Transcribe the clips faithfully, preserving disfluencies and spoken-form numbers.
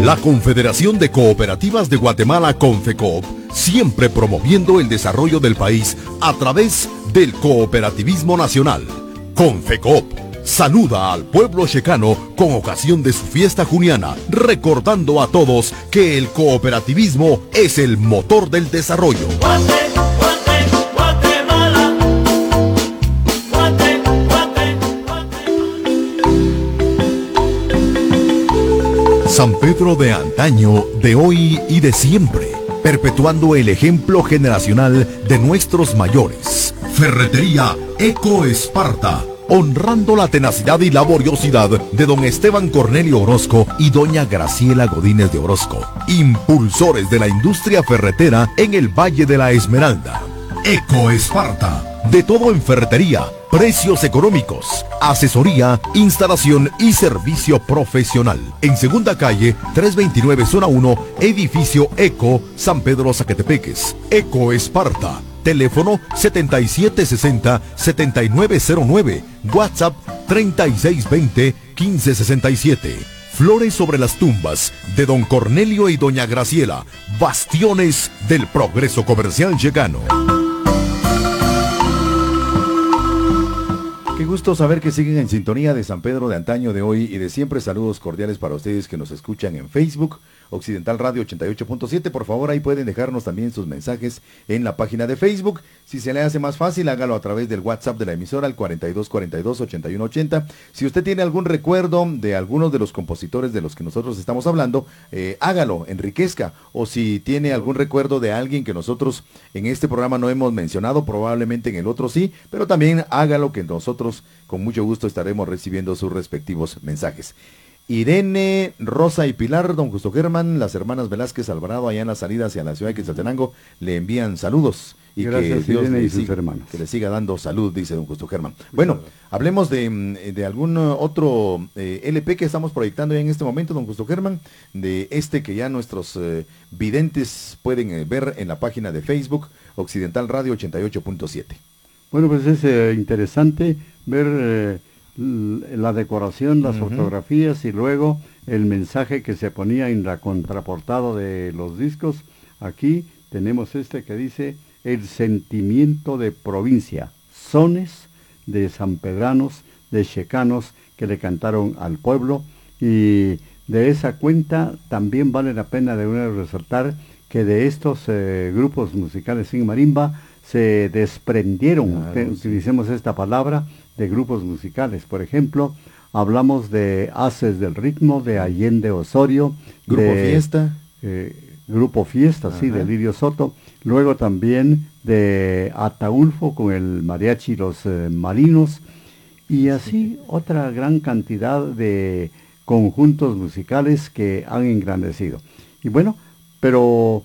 La Confederación de Cooperativas de Guatemala, Confecoop, siempre promoviendo el desarrollo del país a través del cooperativismo nacional. Confecoop saluda al pueblo checano con ocasión de su fiesta juniana, recordando a todos que el cooperativismo es el motor del desarrollo. San Pedro de antaño, de hoy y de siempre, perpetuando el ejemplo generacional de nuestros mayores. Ferretería Eco Esparta, honrando la tenacidad y laboriosidad de don Esteban Cornelio Orozco y doña Graciela Godínez de Orozco, impulsores de la industria ferretera en el Valle de la Esmeralda. Eco Esparta, de todo en ferretería, precios económicos, asesoría, instalación y servicio profesional. En Segunda Calle, trescientos veintinueve, Zona uno, Edificio Eco, San Pedro Zacatepeques. Eco Esparta, teléfono setenta y siete sesenta, setenta y nueve cero nueve, WhatsApp treinta y seis veinte, quince sesenta y siete. Flores sobre las tumbas de don Cornelio y doña Graciela, bastiones del progreso comercial checano. Qué gusto saber que siguen en sintonía de San Pedro de antaño, de hoy y de siempre. Saludos cordiales para ustedes que nos escuchan en Facebook, Occidental Radio ochenta y ocho punto siete. Por favor, ahí pueden dejarnos también sus mensajes en la página de Facebook. Si se le hace más fácil, hágalo a través del WhatsApp de la emisora al cuarenta y dos cuarenta y dos, ochenta y uno ochenta. Si usted tiene algún recuerdo de algunos de los compositores de los que nosotros estamos hablando, eh, hágalo, enriquezca. O si tiene algún recuerdo de alguien que nosotros en este programa no hemos mencionado, probablemente en el otro sí, pero también hágalo, que nosotros con mucho gusto estaremos recibiendo sus respectivos mensajes. Irene, Rosa y Pilar, don Justo Germán, las hermanas Velázquez Alvarado, allá en la salida hacia la ciudad de Quetzaltenango, le envían saludos. Y gracias, que Dios Irene le y sus siga, hermanos. que le siga dando salud, dice don Justo Germán. Bueno, hablemos de, de algún otro eh, L P que estamos proyectando ya en este momento, don Justo Germán, de este que ya nuestros eh, videntes pueden eh, ver en la página de Facebook, Occidental Radio ochenta y ocho punto siete. Bueno, pues es eh, interesante ver eh, la decoración, las uh-huh. fotografías y luego el mensaje que se ponía en la contraportada de los discos. Aquí tenemos este que dice: el sentimiento de provincia, sones de sanpedranos, de checanos que le cantaron al pueblo. Y de esa cuenta también vale la pena de una resaltar que de estos eh, grupos musicales sin marimba se desprendieron, claro, que, sí. utilicemos esta palabra, de grupos musicales. Por ejemplo, hablamos de Haces del Ritmo, de Allende Osorio, Grupo de, Fiesta. Eh, Grupo Fiesta, Ajá. sí, de Lirio Soto. Luego también de Ataulfo con el mariachi Los eh, Marinos. Y así otra gran cantidad de conjuntos musicales que han engrandecido. Y bueno, pero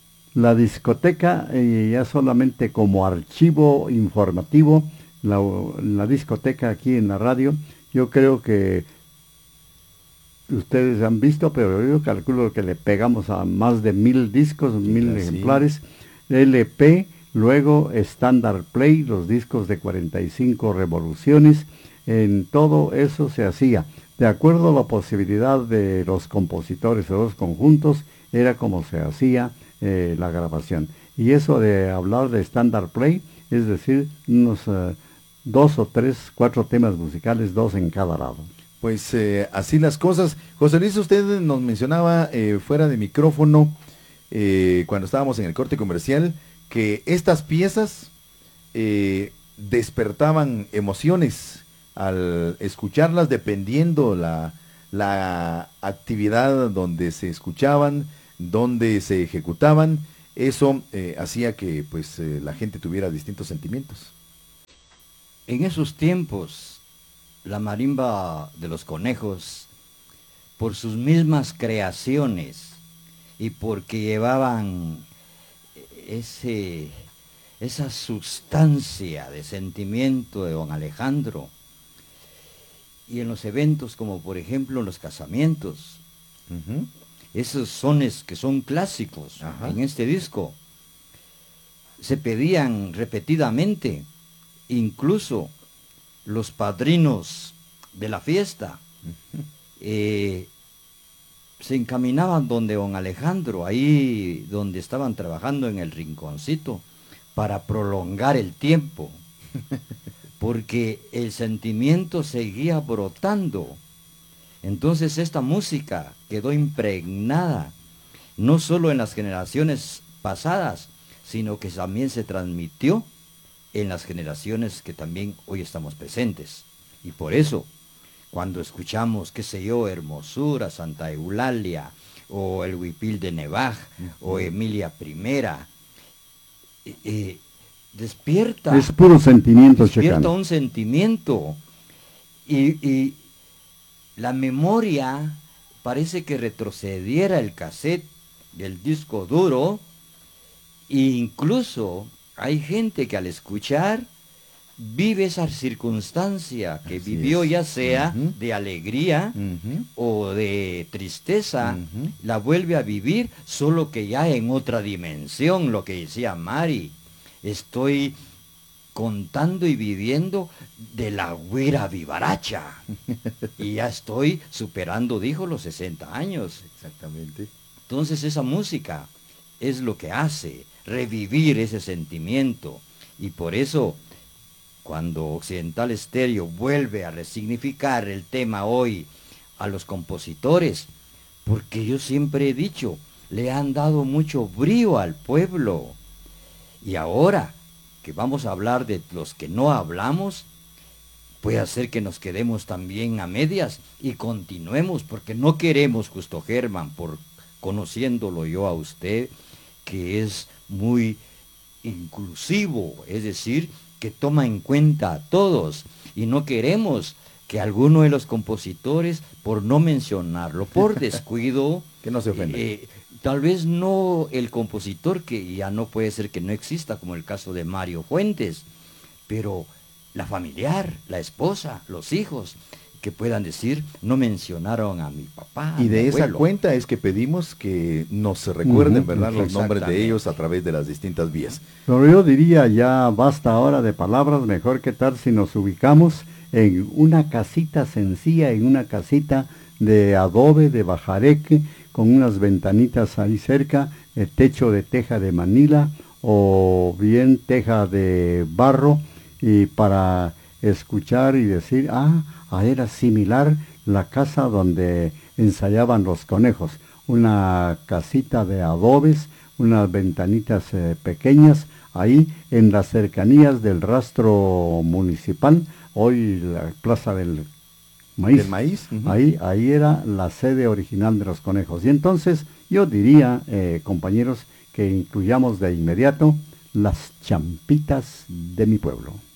la discoteca, eh, ya solamente como archivo informativo, la, la discoteca aquí en la radio, yo creo que ustedes han visto, pero yo calculo que le pegamos a más de mil discos, mil sí, ejemplares, L P, luego Standard Play, los discos de cuarenta y cinco revoluciones, en todo eso se hacía. De acuerdo a la posibilidad de los compositores de los conjuntos, era como se hacía eh, la grabación. Y eso de hablar de Standard Play, es decir, unos uh, dos o tres, cuatro temas musicales, dos en cada lado. Pues eh, así las cosas. José Luis, usted nos mencionaba eh, fuera de micrófono, eh, cuando estábamos en el corte comercial, que estas piezas eh, despertaban emociones al escucharlas, dependiendo la, la actividad donde se escuchaban, donde se ejecutaban. Eso eh, hacía que pues eh, la gente tuviera distintos sentimientos. En esos tiempos, la marimba de los Conejos, por sus mismas creaciones y porque llevaban ese, esa sustancia de sentimiento de don Alejandro, y en los eventos como por ejemplo en los casamientos, uh-huh. esos sones que son clásicos Ajá. en este disco, se pedían repetidamente. Incluso los padrinos de la fiesta uh-huh. eh, se encaminaban donde don Alejandro, ahí donde estaban trabajando en el rinconcito, para prolongar el tiempo, porque el sentimiento seguía brotando. Entonces esta música quedó impregnada, no solo en las generaciones pasadas, sino que también se transmitió en las generaciones que también hoy estamos presentes. Y por eso, cuando escuchamos, qué sé yo, Hermosura, Santa Eulalia, o el Huipil de Nevaj, uh-huh. o Emilia Primera, eh, eh, despierta... Es puro sentimiento, Despierta checano. un sentimiento. Y, y la memoria parece que retrocediera el cassette del disco duro, e incluso hay gente que al escuchar vive esa circunstancia que Así vivió, es. ya sea uh-huh. de alegría uh-huh. o de tristeza, uh-huh. la vuelve a vivir, solo que ya en otra dimensión, lo que decía Mari. Estoy contando y viviendo de la güera vivaracha. Y ya estoy superando, dijo, los sesenta años. Exactamente. Entonces esa música es lo que hace revivir ese sentimiento. Y por eso, cuando Occidental Estéreo vuelve a resignificar el tema hoy a los compositores, porque yo siempre he dicho, le han dado mucho brío al pueblo. Y ahora que vamos a hablar de los que no hablamos, puede hacer que nos quedemos también a medias y continuemos, porque no queremos, Justo Germán, por conociéndolo yo a usted, que es muy inclusivo, es decir, que toma en cuenta a todos, y no queremos que alguno de los compositores, por no mencionarlo, por descuido, que no se ofenda. Eh, tal vez no el compositor, que ya no puede ser que no exista, como el caso de Mario Fuentes, pero la familiar, la esposa, los hijos, que puedan decir, no mencionaron a mi papá. Y de mi esa abuelo. cuenta es que pedimos que nos recuerden, Uh-huh, ¿verdad?, los nombres de ellos a través de las distintas vías. Pero yo diría, ya basta ahora de palabras, mejor que tal si nos ubicamos en una casita sencilla, en una casita de adobe, de bajareque, con unas ventanitas ahí cerca, el techo de teja de Manila, o bien teja de barro, y para escuchar y decir, ah, era similar la casa donde ensayaban los conejos, una casita de adobes, unas ventanitas eh, pequeñas, ahí en las cercanías del rastro municipal, hoy la plaza del maíz, ¿Del maíz? Uh-huh. ahí, ahí era la sede original de los conejos. Y entonces yo diría, eh, compañeros, que incluyamos de inmediato las champitas de mi pueblo.